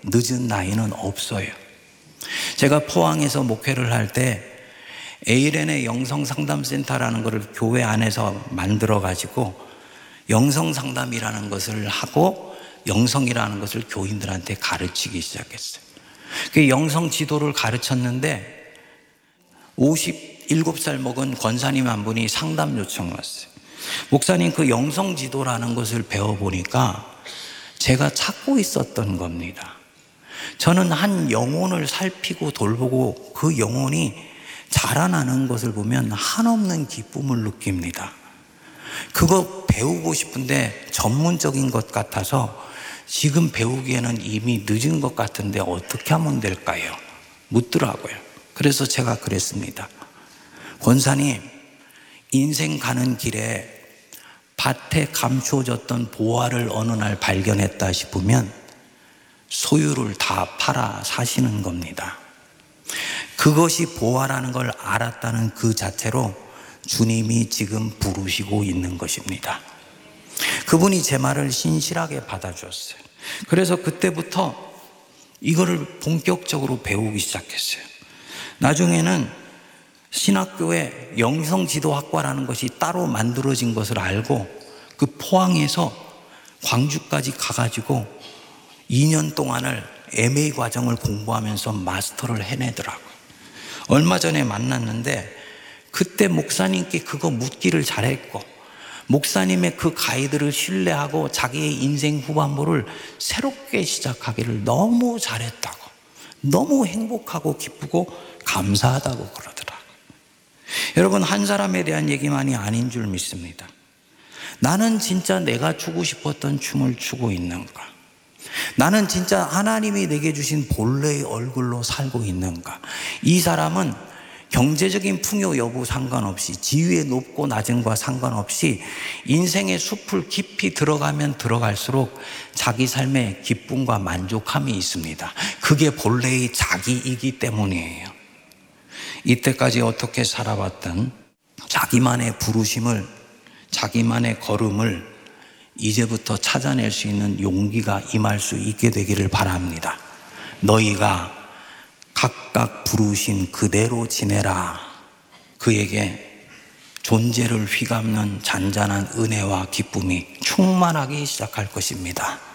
늦은 나이는 없어요. 제가 포항에서 목회를 할 때 에이렌의 영성상담센터라는 것을 교회 안에서 만들어가지고 영성상담이라는 것을 하고 영성이라는 것을 교인들한테 가르치기 시작했어요. 그 영성 지도를 가르쳤는데 57살 먹은 권사님 한 분이 상담 요청을 왔어요. 목사님, 그 영성 지도라는 것을 배워보니까 제가 찾고 있었던 겁니다. 저는 한 영혼을 살피고 돌보고 그 영혼이 자라나는 것을 보면 한없는 기쁨을 느낍니다. 그거 배우고 싶은데 전문적인 것 같아서 지금 배우기에는 이미 늦은 것 같은데 어떻게 하면 될까요? 묻더라고요. 그래서 제가 그랬습니다. 권사님, 인생 가는 길에 밭에 감추어졌던 보화를 어느 날 발견했다 싶으면 소유를 다 팔아 사시는 겁니다. 그것이 보화라는 걸 알았다는 그 자체로 주님이 지금 부르시고 있는 것입니다. 그분이 제 말을 신실하게 받아주었어요. 그래서 그때부터 이거를 본격적으로 배우기 시작했어요. 나중에는 신학교에 영성지도학과라는 것이 따로 만들어진 것을 알고 그 포항에서 광주까지 가가지고 2년 동안을 MA 과정을 공부하면서 마스터를 해내더라고요. 얼마 전에 만났는데 그때 목사님께 그거 묻기를 잘했고 목사님의 그 가이드를 신뢰하고 자기의 인생 후반부를 새롭게 시작하기를 너무 잘했다고, 너무 행복하고 기쁘고 감사하다고 그러더라고요. 여러분, 한 사람에 대한 얘기만이 아닌 줄 믿습니다. 나는 진짜 내가 추고 싶었던 춤을 추고 있는가? 나는 진짜 하나님이 내게 주신 본래의 얼굴로 살고 있는가? 이 사람은 경제적인 풍요 여부 상관없이, 지위의 높고 낮음과 상관없이 인생의 숲을 깊이 들어가면 들어갈수록 자기 삶에 기쁨과 만족함이 있습니다. 그게 본래의 자기이기 때문이에요. 이때까지 어떻게 살아왔던 자기만의 부르심을, 자기만의 걸음을 이제부터 찾아낼 수 있는 용기가 임할 수 있게 되기를 바랍니다. 너희가 각각 부르신 그대로 지내라. 그에게 존재를 휘감는 잔잔한 은혜와 기쁨이 충만하기 시작할 것입니다.